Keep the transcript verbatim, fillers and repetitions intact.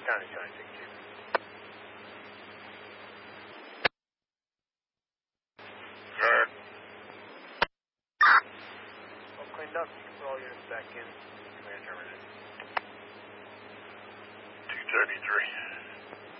County twenty-six two. Alright. All cleaned up. You can put all units back in. Command terminated. two thirty-three.